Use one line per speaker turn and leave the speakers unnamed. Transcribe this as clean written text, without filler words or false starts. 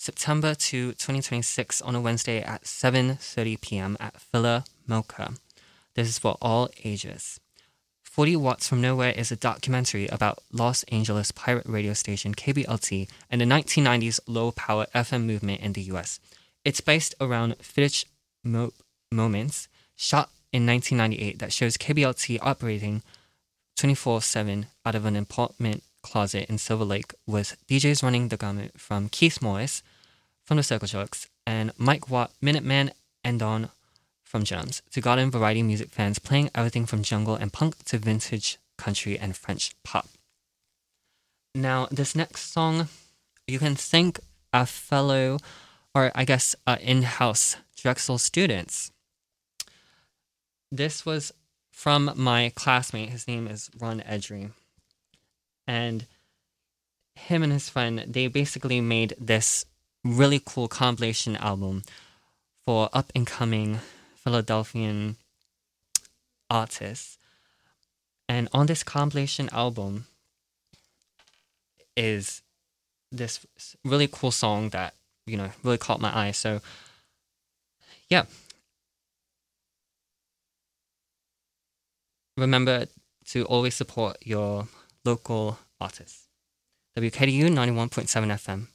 September 2, 2026 on a Wednesday at 7:30 p.m. at Villa Mocha. This is for all ages. 40 Watts from Nowhere is a documentary about Los Angeles pirate radio station KBLT and the 1990s low-power FM movement in the US. It's based around footage moments shot in 1998 that shows KBLT operating 24/7 out of an apartment closet in Silver Lake, with DJs running the gamut from Keith Morris from the Circle Jerks and Mike Watt, Minuteman, and Don from Germs, to garden variety music fans playing everything from jungle and punk to vintage country and French pop. Now, this next song, you can thank a fellow, or I guess in-house Drexel students. This was from my classmate. His name is Ron Edry. And him and his friend, they basically made this really cool compilation album for up-and-coming Philadelphian artists. And on this compilation album is this really cool song that, really caught my eye. So, yeah. Remember to always support your local artists. WKDU 91.7 FM.